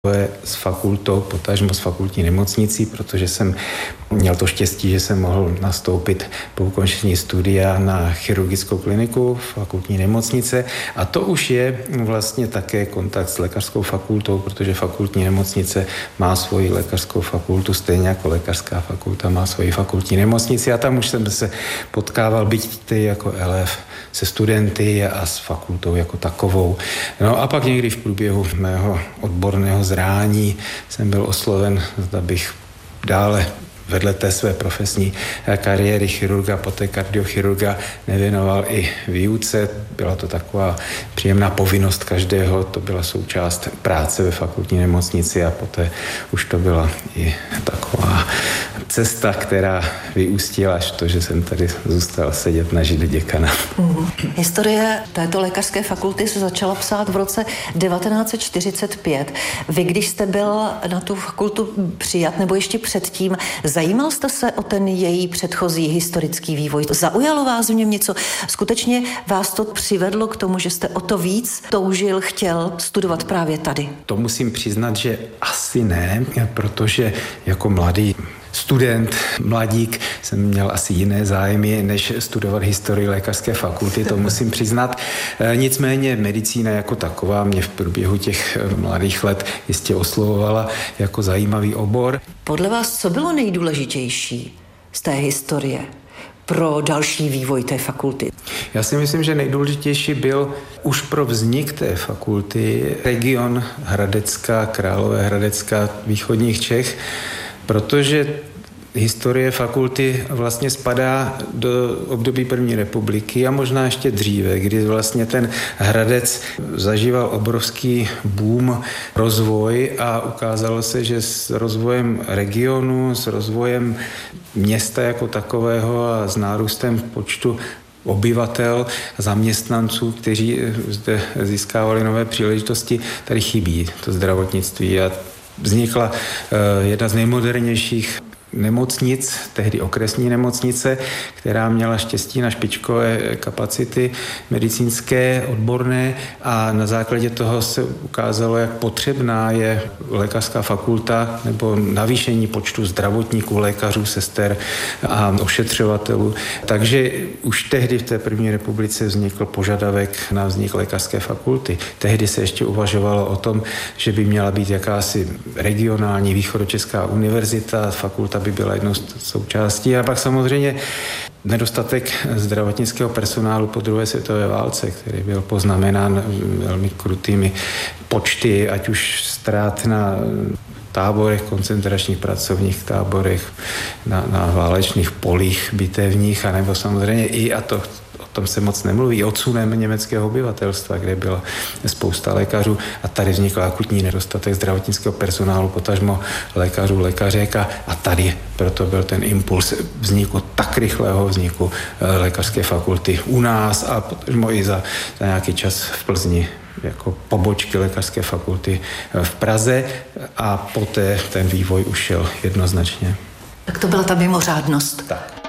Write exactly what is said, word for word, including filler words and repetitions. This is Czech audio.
s fakultou, potažmo s fakultní nemocnicí, protože jsem měl to štěstí, že jsem mohl nastoupit po ukončení studia na chirurgickou kliniku fakultní nemocnice a to už je vlastně také kontakt s lékařskou fakultou, protože fakultní nemocnice má svoji lékařskou fakultu, stejně jako lékařská fakulta má svoji fakultní nemocnici a tam už jsem se potkával, byť ty jako elef, se studenty a s fakultou jako takovou. No a pak někdy v průběhu mého odborného zrání jsem byl osloven, zda bych dále vedle té své profesní kariéry chirurga, poté kardiochirurga nevěnoval i výuce. Byla to taková příjemná povinnost každého, to byla součást práce ve fakultní nemocnici a poté už to byla i taková cesta, která vyústila až to, že jsem tady zůstal sedět na židli děkana. Mm. Historie této lékařské fakulty se začala psát v roce devatenáct set čtyřicet pět. Vy, když jste byl na tu fakultu přijat, nebo ještě předtím, zajímal jste se o ten její předchozí historický vývoj? Zaujalo vás v něm něco? Skutečně vás to přivedlo k tomu, že jste o to víc toužil, chtěl studovat právě tady? To musím přiznat, že asi ne, protože jako mladý student, mladík, jsem měl asi jiné zájmy, než studovat historii lékařské fakulty, to musím přiznat. Nicméně medicína jako taková mě v průběhu těch mladých let jistě oslovovala jako zajímavý obor. Podle vás, co bylo nejdůležitější z té historie pro další vývoj té fakulty? Já si myslím, že nejdůležitější byl už pro vznik té fakulty region Hradecka, Královéhradecka, východních Čech, protože historie fakulty vlastně spadá do období první republiky a možná ještě dříve, kdy vlastně ten Hradec zažíval obrovský boom, rozvoj a ukázalo se, že s rozvojem regionu, s rozvojem města jako takového a s nárůstem počtu obyvatel, zaměstnanců, kteří zde získávali nové příležitosti, tady chybí to zdravotnictví a vznikla jedna z nejmodernějších nemocnic, tehdy okresní nemocnice, která měla štěstí na špičkové kapacity medicínské, odborné a na základě toho se ukázalo, jak potřebná je lékařská fakulta nebo navýšení počtu zdravotníků, lékařů, sester a ošetřovatelů. Takže už tehdy v té první republice vznikl požadavek na vznik lékařské fakulty. Tehdy se ještě uvažovalo o tom, že by měla být jakási regionální východočeská univerzita, fakulta by byla jednou z součástí. A pak samozřejmě nedostatek zdravotnického personálu po druhé světové válce, který byl poznamenán velmi krutými počty, ať už ztrát na táborech, koncentračních pracovních táborech, na, na válečných polích bitevních, anebo samozřejmě i, a to o tom se moc nemluví, odsunem německého obyvatelstva, kde byla spousta lékařů a tady vznikl akutní nedostatek zdravotnického personálu, potažmo lékařů, lékařek a, a tady proto byl ten impuls vzniku, tak rychlého vzniku lékařské fakulty u nás a potažmo i za, za nějaký čas v Plzni jako pobočky lékařské fakulty v Praze a poté ten vývoj ušel jednoznačně. Tak to byla ta mimořádnost. Tak.